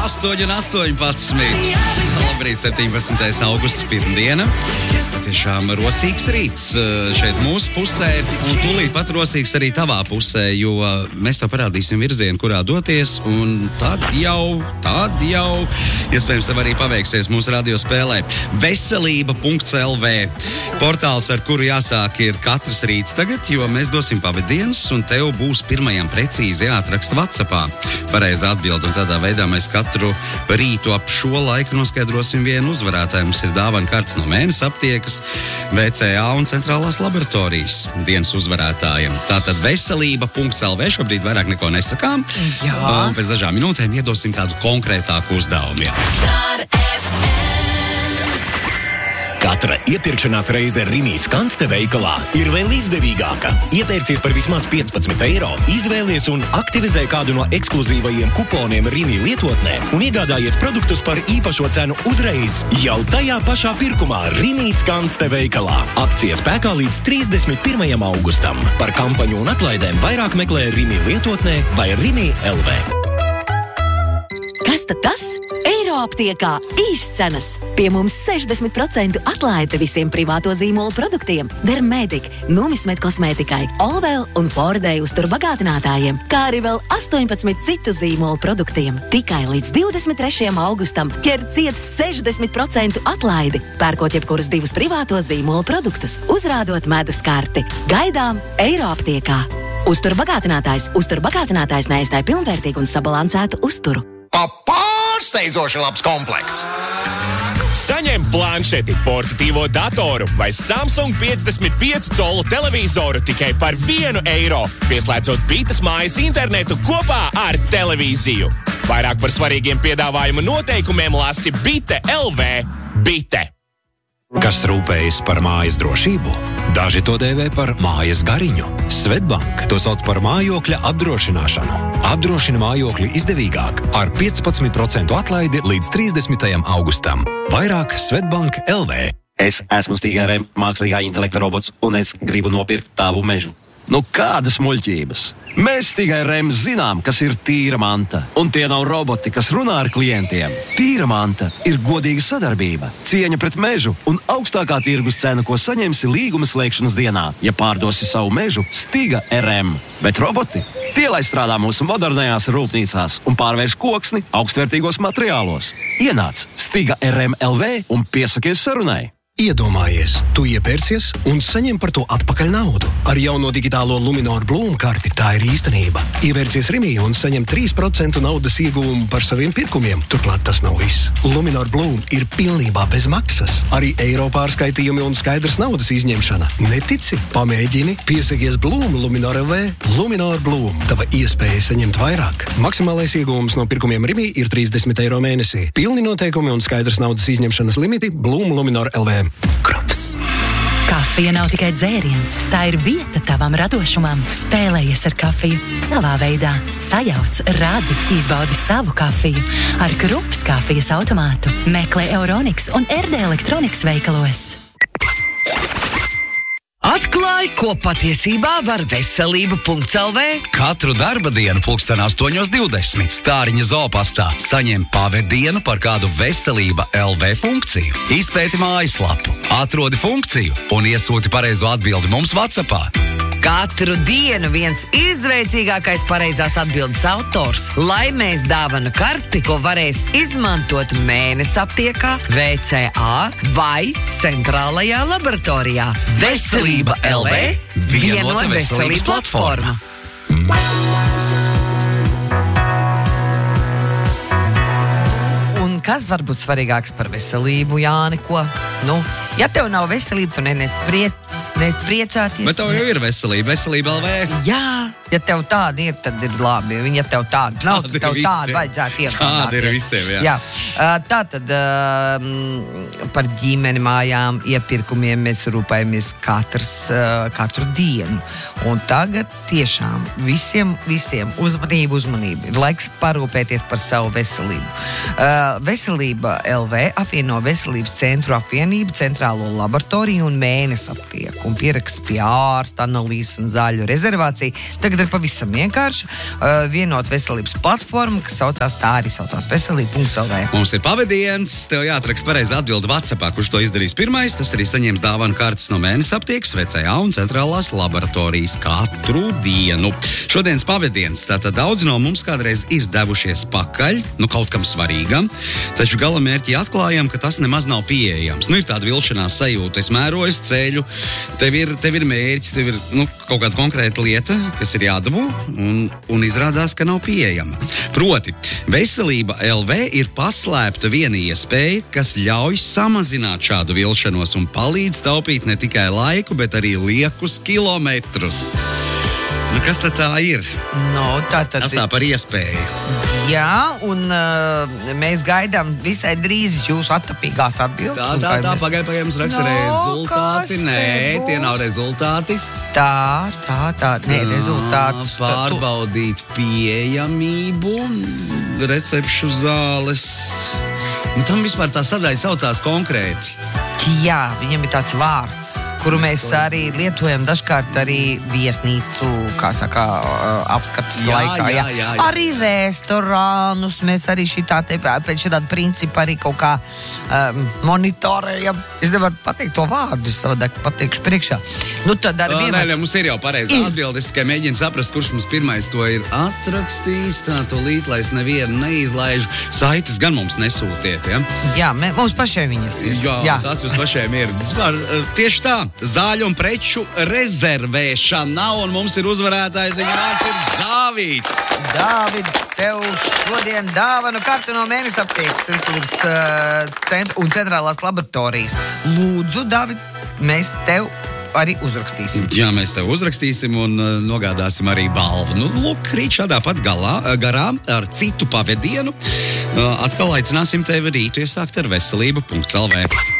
8:18. Labrīt, 17. augusts, pirmdiena. Tiešām rosīgs rīts šeit mūsu pusē, un tūlīt pat rosīgs arī tavā pusē, jo mēs to parādīsim virzienu, kurā doties, un tad jau, iespējams, tev arī paveiksies mūsu radiospēlē. Veselība.lv portāls, ar kuru jāsāk ir katrs rīts tagad, jo mēs dosim pavadienas, un tev būs pirmajam precīzi jāatraksta WhatsAppā pareiza atbilde, un tādā veidā mēs katru rītu ap šo laiku noskaidrosim vienu uzvarētāju. Mums ir dāvana kartes no Mēnes aptiekas, VCA un centrālās laboratorijas dienas uzvarētājiem. Tātad veselība.lv šobrīd vairāk neko nesakām. Jā. Un pēc dažām minūtēm iedosim tādu konkrētāku uzdevumu. Katra iepirkšanās reize Rimi Skanste veikalā ir vēl izdevīgāka. Iepērcies par vismaz 15 eiro, izvēlies un aktivizē kādu no ekskluzīvajiem kuponiem Rimi lietotnē un iegādājies produktus par īpašo cenu uzreiz jau tajā pašā pirkumā Rimi Skanste veikalā. Akcija spēkā līdz 31. augustam. Par kampaņu un atlaidēm vairāk meklē Rimi lietotnē vai Rimi LV. Kas tad tas? Eiroaptiekā īscenas. Pie mums 60% atlaide visiem privāto zīmolu produktiem. Dermedic, Numismed kosmētikai, Olvel un Fordei uzturbagātinātājiem, kā arī vēl 18 citu zīmolu produktiem. Tikai līdz 23. augustam ķer ciet 60% atlaidi, pērkot jebkurus 2 privāto zīmolu produktus, uzrādot medus karti. Gaidām Eiroaptiekā. Uzturbagātinātājs neaizstāj pilnvērtīgu un sabalansētu uzturu. Pārsteidzoši labs komplekts! Saņem planšeti, portatīvo datoru vai Samsung 55 colu televizoru tikai par 1 eiro, pieslēdzot Bites mājas internetu kopā ar televīziju. Vairāk par svarīgiem piedāvājumu noteikumiem lasi Bite LV. Bite. Kas rūpējas par mājas drošību? Daži to dēvē par mājas gariņu. Svetbank to sauc par mājokļa apdrošināšanu. Apdrošina mājokļi izdevīgāk ar 15% atlaidi līdz 30. augustam. Vairāk Svetbank LV. Es esmu Stiga RM mākslīgā intelekta robots, un es gribu nopirkt tavu mežu. Nu, kādas muļķības? Mēs Stiga RM zinām, kas ir tīra manta. Un tie nav roboti, kas runā ar klientiem. Tīra manta ir godīga sadarbība, cieņa pret mežu un augstākā tirgus cena, ko saņemsi līguma slēgšanas dienā, ja pārdosi savu mežu Stiga RM. Bet roboti, tie lai strādā mūsu modernajās rūpnīcās un pārvērš koksni augstvērtīgos materiālos. Ienāc Stiga RM LV un piesakies sarunai. Iedomājies, tu iepērcies un saņem par to atpakaļ naudu. Ar jauno digitālo Luminor Bloom karti tā ir īstenība. Ievērcies Rimi un saņem 3% naudas ieguvumu par saviem pirkumiem. Turklāt tas nav viss. Luminor Bloom ir pilnībā bez maksas. Arī eiro pārskaitījumi un skaidrs naudas izņemšana. Netici? Pamēģini. Piesakies Bloom Luminor LV. Luminor Bloom. Tava iespēja saņemt vairāk. Maksimālais ieguvums no pirkumiem Rimi ir 30 eiro mēnesī. Pilni noteikumi un skaidrs naudas izņemšanas limiti Bloom Luminor LV. Krups. Kafija nav tikai dzēriens, tā ir vieta tavam radošumam. Spēlējies ar kafiju savā veidā. Sajauc, radi, izbaudi savu kafiju ar Krups kafijas automātu. Meklē Euroniks un RD Elektronikas veikalos. Atklāj, ko patiesībā var veselība.lv. Katru darba dienu 8:20 Stāriņa zoopastā saņem pavadienu par kādu veselība LV funkciju. Izpēti mājaslapu, atrodi funkciju un iesūti pareizo atbildi mums WhatsAppā. Katru dienu viens izveicīgākais pareizās atbildes autors laimēs dāvanu karti, ko varēs izmantot Mēnes aptiekā, VCA vai centrālajā laboratorijā. Veselība LV - vienota veselības platforma. Un kas var būt svarīgāks par veselību, Jāni? Ko? Nu, ja tev nav veselība, tu nepriecāties. Bet tev jau ir veselība, veselība LV. Jā, ja tev tāda ir, tad ir labi. Ja tev tāda nav, tad tev tāda vajadzētu iegādāties. Tāda ir visiem, jā. Tātad par ģimeni mājām iepirkumiem mēs rūpējamies katru dienu. Un tagad tiešām visiem uzmanību. Ir laiks parūpēties par savu veselību. Veselība LV apvieno Veselības centru apvienību, centrālo laboratoriju un Mēnes aptieku. Un pieraksts pie ārsta, analīzes un zāļu rezervāciju tagad Tad ir pavisam vienkārši vienot veselības platformu, kas saucās veselība.lv. Mums ir pavadiens, tev jāatraksta pareizi atbildi WhatsAppā, kurš to izdarīs pirmais. Tas arī saņems dāvanu kartes no Mēnesa aptiekas, VCA un centrālās laboratorijas katru dienu. Šodienas pavadiens, tātad daudz no mums kādreiz ir devušies pakaļ, kaut kam svarīgam, taču galamērķi atklājam, ka tas nemaz nav pieejams. Ir tāda vilšanās sajūta, es mēroju ceļu, tev ir mērķis, tev ir kaut kāda konkrēta lieta, kas ir jādabū, un izrādās, ka nav pieejama. Proti, Veselība LV ir paslēpta viena iespēja, kas ļauj samazināt šādu vilšanos un palīdz taupīt ne tikai laiku, bet arī liekus kilometrus. Kas tad tā ir? Tas tā par iespēju. Jā, un mēs gaidām visai drīz jūsu attapīgās atbildes. Tā, pagaid, mums raksta rezultāti. Nē, tie nav rezultāti. Tā, rezultātus. Pārbaudīt pieejamību, recepšu zāles. Tam vispār tā sadaļa saucās konkrēti. Jā, viņam ir tāds vārds, kuru mēs arī lietojam dažkārt arī viesnīcu, apskates laikā. Jā. Arī restorānus mēs arī pēc šāda principa arī kaut kā monitorējam. Es nevaru pateikt to vārdu, es savādāk pateikšu priekšā. Tad arī Nē, mums ir jau pareizi atbildi. Es tikai mēģinu saprast, kurš mums pirmais to ir atrakstījis. Tā tūlīt, lai es nevienu neizlaižu. Saites gan mums nesūtiet, ja? Jā, mums pašiem viņas ir. Jā. Tas mums pašiem ir. Tieši tā, zāļu un preču rezervēšana, un mums ir uzvarētājs, viņa vārds ir Dāvids. Dāvid, tev šodien dāvanu kartu no Mēnesa aptiekas veselības un centrālās laboratorijas. Lūdzu, Dāvid, mēs tev arī uzrakstīsim. Jā, mēs tev uzrakstīsim un nogādāsim arī balvu. Rīt šādā pat garā ar citu pavadienu. Atkal aicināsim tevi rītu iesākt ar veselību.lv.